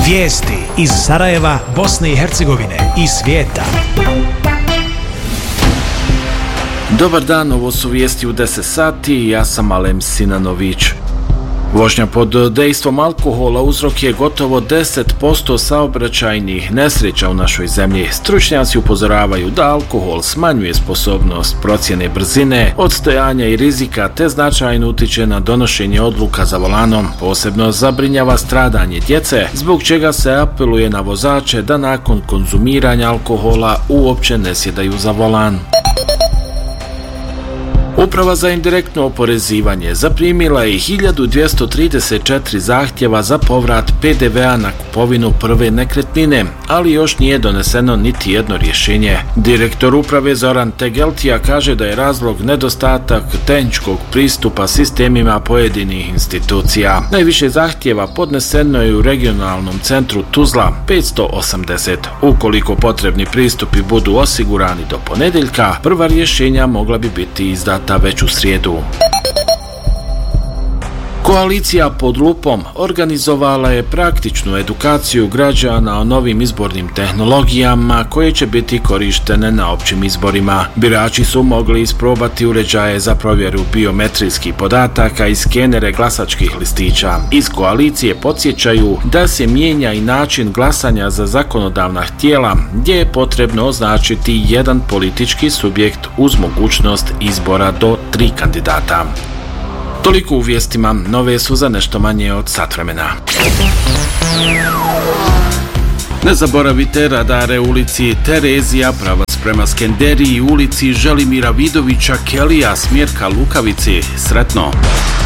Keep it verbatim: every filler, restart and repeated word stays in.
Vijesti iz Sarajeva, Bosne i Hercegovine i svijeta. Dobar dan, ovo su vijesti u deset sati, ja sam Alem Sinanović. Vožnja pod dejstvom alkohola uzrok je gotovo deset posto saobraćajnih nesreća u našoj zemlji. Stručnjaci upozoravaju da alkohol smanjuje sposobnost procjene brzine, odstojanja i rizika te značajno utiče na donošenje odluka za volanom. Posebno zabrinjava stradanje djece, zbog čega se apeluje na vozače da nakon konzumiranja alkohola uopće ne sjedaju za volan. Uprava za indirektno oporezivanje zaprimila je hiljadu dvjesto trideset četiri zahtjeva za povrat pe de vea na kupovinu prve nekretnine, ali još nije doneseno niti jedno rješenje. Direktor uprave Zoran Tegeltija kaže da je razlog nedostatak tehničkog pristupa sistemima pojedinih institucija. Najviše zahtjeva podneseno je u regionalnom centru Tuzla, petsto osamdeset. Ukoliko potrebni pristupi budu osigurani do ponedjeljka, prva rješenja mogla bi biti izdata već u srijedu. Koalicija pod lupom organizovala je praktičnu edukaciju građana o novim izbornim tehnologijama koje će biti korištene na općim izborima. Birači su mogli isprobati uređaje za provjeru biometrijskih podataka i skenere glasačkih listića. Iz koalicije podsjećaju da se mijenja i način glasanja za zakonodavna tijela, gdje je potrebno označiti jedan politički subjekt uz mogućnost izbora do tri kandidata. Toliko u vijestima, nove su za nešto manje od sat vremena. Ne zaboravite radare u ulici Terezija, pravac prema Skenderiji, ulici Želimira Vidovića Kelija, smjer ka Lukavici. Sretno!